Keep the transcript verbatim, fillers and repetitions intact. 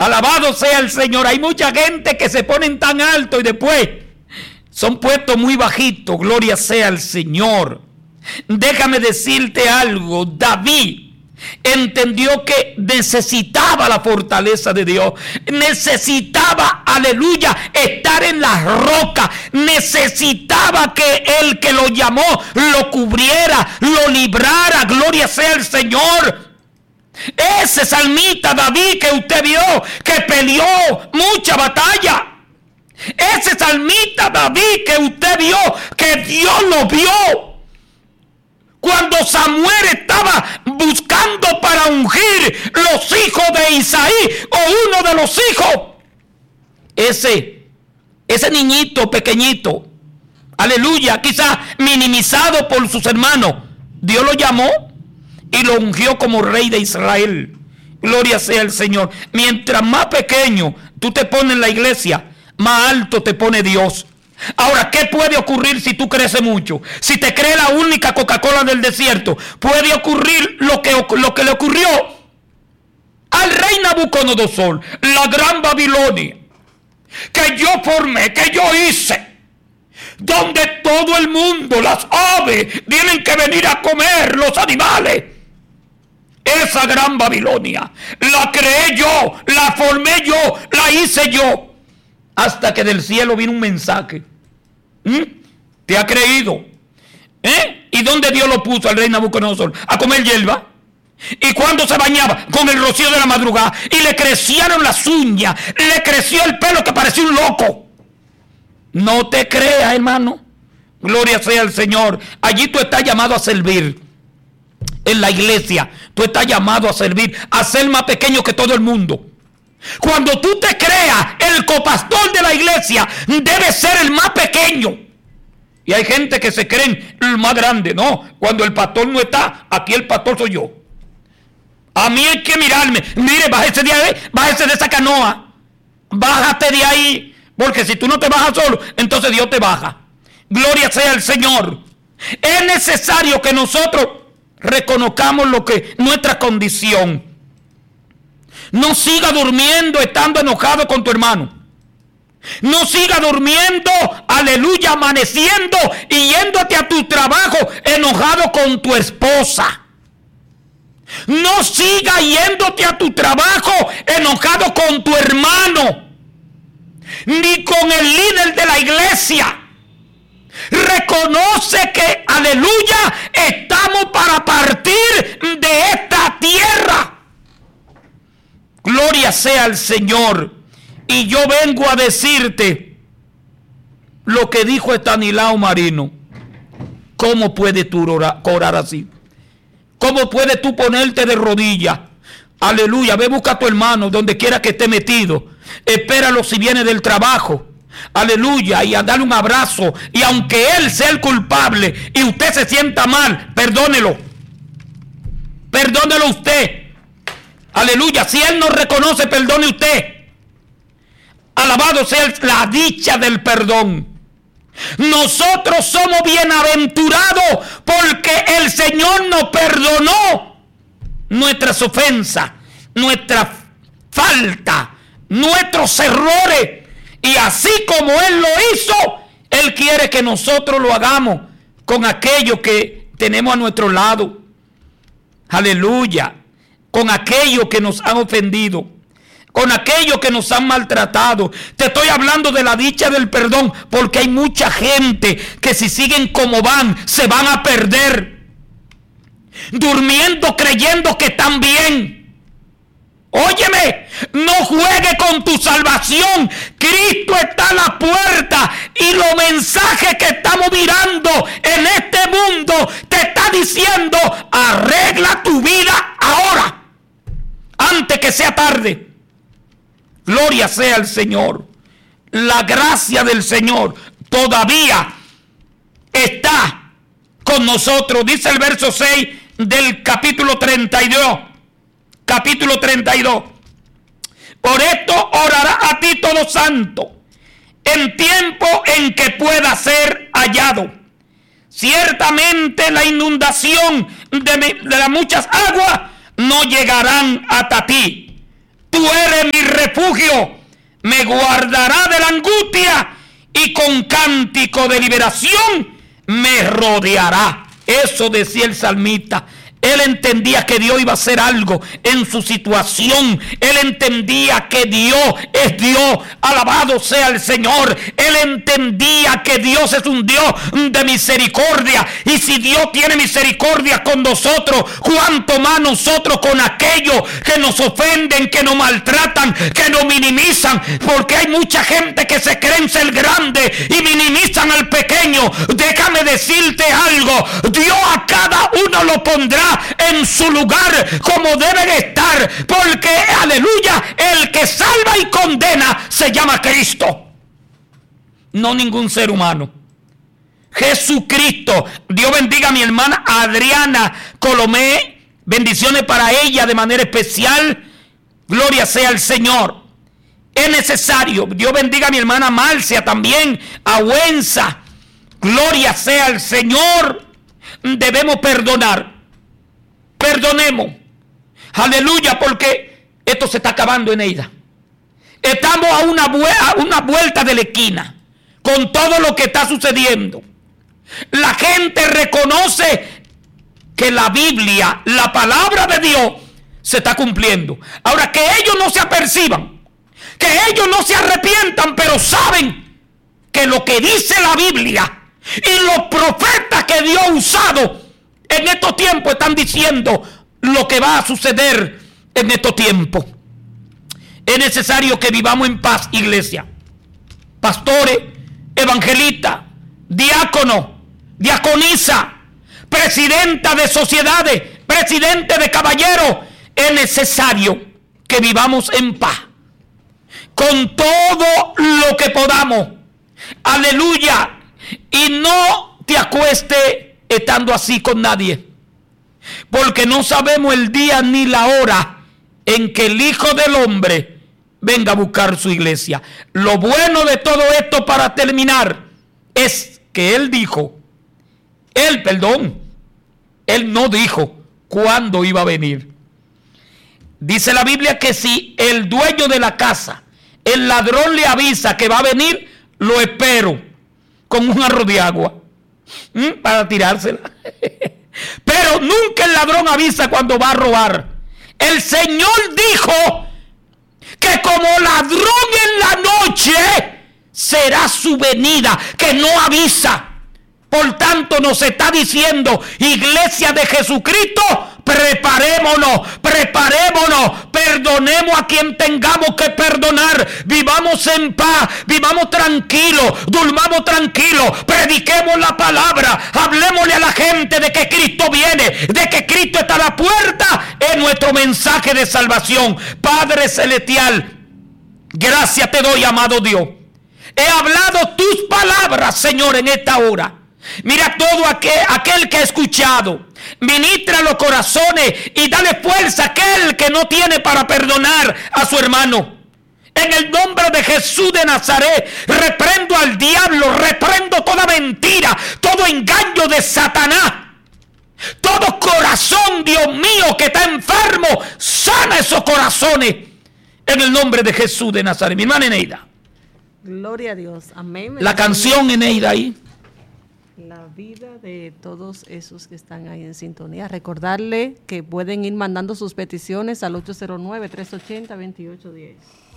Alabado sea el Señor. Hay mucha gente que se ponen tan alto y después son puestos muy bajitos. Gloria sea al Señor. Déjame decirte algo. David entendió que necesitaba la fortaleza de Dios. Necesitaba, aleluya, estar en la roca. Necesitaba que el que lo llamó lo cubriera, lo librara. Gloria sea el Señor. Ese salmista David que usted vio, que peleó mucha batalla. Ese salmista David que usted vio, que Dios lo vio cuando Samuel estaba buscando para ungir los hijos de Isaí, o uno de los hijos. Ese, ese niñito pequeñito, aleluya, quizás minimizado por sus hermanos, Dios lo llamó y lo ungió como rey de Israel. Gloria sea el Señor. Mientras más pequeño tú te pones en la iglesia, más alto te pone Dios. Ahora, ¿qué puede ocurrir si tú creces mucho? Si te crees la única Coca-Cola del desierto, puede ocurrir lo que, lo que le ocurrió al rey Nabucodonosor, la gran Babilonia, que yo formé, que yo hice, donde todo el mundo, las aves, tienen que venir a comer, los animales. Esa gran Babilonia la creé yo, la formé yo, la hice yo. Hasta que del cielo vino un mensaje. ¿Mm? ¿Te ha creído? ¿Eh? ¿Y dónde Dios lo puso al rey Nabucodonosor? A comer hierba. ¿Y cuando se bañaba? Con el rocío de la madrugada. Y le crecieron las uñas, le creció el pelo que parecía un loco. No te creas, hermano. Gloria sea al Señor. Allí tú estás llamado a servir. En la iglesia tú estás llamado a servir, a ser más pequeño que todo el mundo. Cuando tú te creas el copastor de la iglesia, debe ser el más pequeño. Y hay gente que se creen el más grande. No, cuando el pastor no está, aquí el pastor soy yo. A mí hay que mirarme. Mire, bájese de ahí, bájese de esa canoa. Bájate de ahí. Porque si tú no te bajas solo, entonces Dios te baja. Gloria sea al Señor. Es necesario que nosotros reconozcamos lo que nuestra condición. No siga durmiendo estando enojado con tu hermano. No siga durmiendo, aleluya, amaneciendo y yéndote a tu trabajo enojado con tu esposa. No siga yéndote a tu trabajo enojado con tu hermano, ni con el líder de la iglesia. Reconoce que, aleluya, estamos para partir de esta tierra. Gloria sea al Señor. Y yo vengo a decirte lo que dijo Estanislao Marino. ¿Cómo puedes tú orar, orar así? ¿Cómo puedes tú ponerte de rodillas? Aleluya, ve, busca a tu hermano donde quiera que esté metido. Espéralo si viene del trabajo. Aleluya, y a darle un abrazo. Y aunque él sea el culpable y usted se sienta mal, perdónelo. Perdónelo usted. Aleluya, si él no reconoce, perdone usted. Alabado sea la dicha del perdón. Nosotros somos bienaventurados porque el Señor nos perdonó nuestras ofensas, nuestra falta, nuestros errores. Y así como Él lo hizo, Él quiere que nosotros lo hagamos con aquellos que tenemos a nuestro lado. Aleluya. Con aquellos que nos han ofendido, con aquellos que nos han maltratado. Te estoy hablando de la dicha del perdón, porque hay mucha gente que si siguen como van, se van a perder, durmiendo creyendo que están bien. Óyeme, no juegue con tu salvación. Cristo está a la puerta y los mensajes que estamos mirando en este mundo te está diciendo: arregla tu vida ahora, antes que sea tarde. Gloria sea al Señor. La gracia del Señor todavía está con nosotros. Dice el verso seis del capítulo treinta y dos. Capítulo treinta y dos. Por esto orará a ti todo santo, en tiempo en que pueda ser hallado. Ciertamente la inundación de, de las muchas aguas no llegarán hasta ti. Tú eres mi refugio, me guardará de la angustia y con cántico de liberación me rodeará. Eso decía el salmista. Él entendía que Dios iba a hacer algo en su situación. Él entendía que Dios es Dios. Alabado sea el Señor. Él entendía que Dios es un Dios de misericordia. Y si Dios tiene misericordia con nosotros, cuánto más nosotros con aquellos que nos ofenden, que nos maltratan, que nos minimizan. Porque hay mucha gente que se creen ser grande y minimizan al pequeño. Déjame decirte algo. Dios a cada uno lo pondrá en su lugar como deben estar, porque aleluya, el que salva y condena se llama Cristo, no ningún ser humano. Jesucristo. Dios bendiga a mi hermana Adriana Colomé, bendiciones para ella de manera especial, gloria sea al Señor. Es necesario. Dios bendiga a mi hermana Marcia también, a Wenza, gloria sea al Señor. Debemos perdonar. Perdonemos, aleluya, porque esto se está acabando en ella. Estamos a una, a una vuelta de la esquina con todo lo que está sucediendo. La gente reconoce que la Biblia, la palabra de Dios, se está cumpliendo. Ahora, que ellos no se aperciban, que ellos no se arrepientan, pero saben que lo que dice la Biblia y los profetas que Dios ha usado en estos tiempos están diciendo lo que va a suceder en estos tiempos. Es necesario que vivamos en paz, iglesia. Pastores, evangelistas, diáconos, diaconisa, presidenta de sociedades, presidente de caballeros. Es necesario que vivamos en paz con todo lo que podamos. Aleluya. Y no te acuestes estando así con nadie, porque no sabemos el día ni la hora en que el Hijo del Hombre venga a buscar su iglesia. Lo bueno de todo esto, para terminar, es que Él dijo, Él, perdón, Él no dijo cuándo iba a venir. Dice la Biblia que si el dueño de la casa, el ladrón, le avisa que va a venir, lo espero con un jarro de agua ¿Mm? para tirársela. Pero nunca el ladrón avisa cuando va a robar. El Señor dijo que como ladrón en la noche será su venida, que no avisa. Por tanto, nos está diciendo, iglesia de Jesucristo, preparémonos, preparémonos, perdonemos a quien tengamos que perdonar, vivamos en paz, vivamos tranquilos, durmamos tranquilos, prediquemos la palabra, hablemosle a la gente de que Cristo viene, de que Cristo está a la puerta. Es nuestro mensaje de salvación. Padre celestial, gracias te doy, amado Dios. He hablado tus palabras, Señor, en esta hora. Mira todo aquel, aquel que ha escuchado. Ministra los corazones y dale fuerza a aquel que no tiene para perdonar a su hermano. En el nombre de Jesús de Nazaret, reprendo al diablo, reprendo toda mentira, todo engaño de Satanás. Todo corazón, Dios mío, que está enfermo, sana esos corazones. En el nombre de Jesús de Nazaret. Mi hermana Eneida. Gloria a Dios. Amén. La canción, Eneida, ahí. La vida de todos esos que están ahí en sintonía. Recordarle que pueden ir mandando sus peticiones al ocho cero nueve, tres ocho cero, dos ocho uno cero.